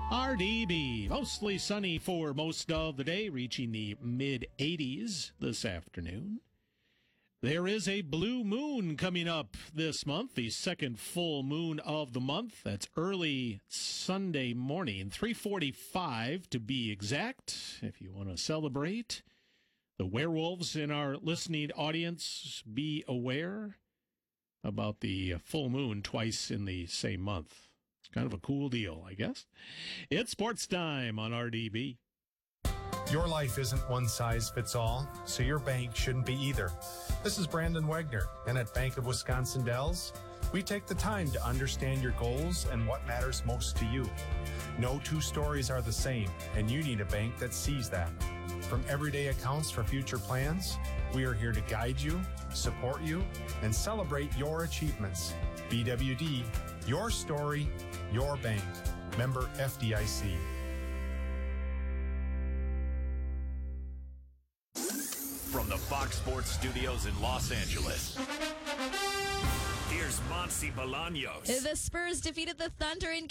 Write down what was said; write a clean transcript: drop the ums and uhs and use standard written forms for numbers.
RDB, mostly sunny for most of the day, reaching the mid-80s this afternoon. There is a blue moon coming up this month, the second full moon of the month. That's early Sunday morning, 3:45 to be exact, if you want to celebrate. The werewolves in our listening audience, be aware about the full moon twice in the same month. It's kind of a cool deal, I guess. It's sports time on RDB. Your life isn't one size fits all, so your bank shouldn't be either. This is Brandon Wagner, and at Bank of Wisconsin Dells, we take the time to understand your goals and what matters most to you. No two stories are the same, and you need a bank that sees that. From everyday accounts for future plans, we are here to guide you, support you, and celebrate your achievements. BWD, your story, your bank. Member FDIC. From the Fox Sports Studios in Los Angeles, here's Monty Bolaños. The Spurs defeated the Thunder in